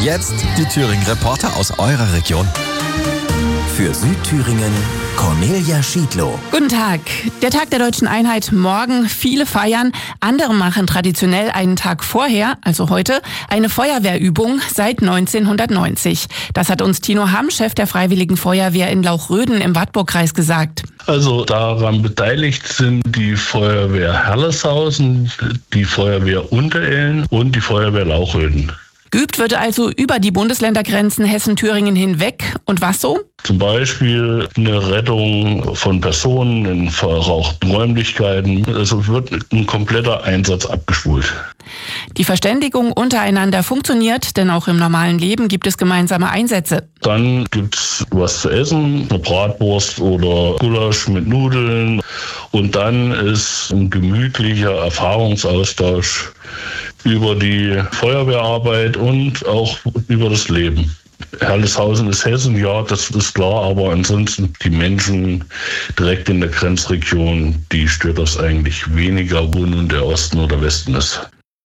Jetzt die Thüringen-Reporter aus eurer Region. Für Südthüringen Cornelia Schiedlow. Guten Tag. Der Tag der Deutschen Einheit morgen. Viele feiern. Andere machen traditionell einen Tag vorher, also heute, eine Feuerwehrübung seit 1990. Das hat uns Tino Hamm, Chef der Freiwilligen Feuerwehr in Lauchröden im Wartburgkreis, gesagt. Also daran beteiligt sind die Feuerwehr Herleshausen, die Feuerwehr Untereln und die Feuerwehr Lauchröden. Geübt wird also über die Bundesländergrenzen Hessen-Thüringen hinweg. Und was so? Zum Beispiel eine Rettung von Personen in verrauchten Räumlichkeiten. Also wird ein kompletter Einsatz abgespult. Die Verständigung untereinander funktioniert, denn auch im normalen Leben gibt es gemeinsame Einsätze. Dann gibt's was zu essen, eine Bratwurst oder Gulasch mit Nudeln. Und dann ist ein gemütlicher Erfahrungsaustausch über die Feuerwehrarbeit und auch über das Leben. Herleshausen ist Hessen, ja, das ist klar, aber ansonsten die Menschen direkt in der Grenzregion, die stört das eigentlich weniger, wo nun der Osten oder Westen ist.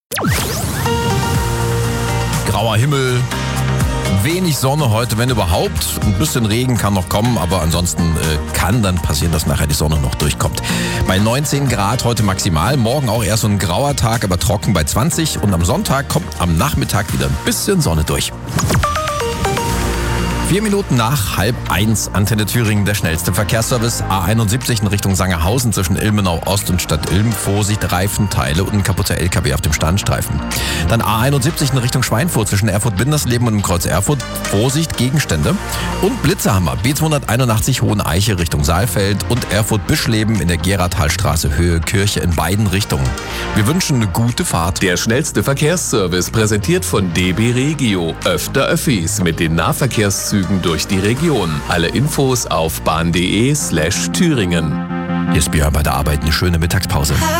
Grauer Himmel, wenig Sonne heute, wenn überhaupt. Ein bisschen Regen kann noch kommen, aber ansonsten kann dann passieren, dass nachher die Sonne noch durchkommt. Bei 19 Grad heute maximal, morgen auch eher so ein grauer Tag, aber trocken bei 20. Und am Sonntag kommt am Nachmittag wieder ein bisschen Sonne durch. 4 Minuten nach 12:30, Antenne Thüringen, der schnellste Verkehrsservice. A71 in Richtung Sangerhausen zwischen Ilmenau Ost und Stadt Ilm. Vorsicht, Reifenteile und ein kaputter LKW auf dem Standstreifen. Dann A71 in Richtung Schweinfurt zwischen Erfurt-Bindersleben und dem Kreuz Erfurt. Vorsicht, Gegenstände. Und Blitzerhammer, B281 Hoheneiche Richtung Saalfeld und Erfurt-Bischleben in der Geratalstraße Höhe Kirche in beiden Richtungen. Wir wünschen eine gute Fahrt. Der schnellste Verkehrsservice präsentiert von DB Regio. Öfter Öffis mit den Nahverkehrszügen durch die Region. Alle Infos auf bahn.de/Thüringen. Hier ist Björn bei der Arbeit, eine schöne Mittagspause.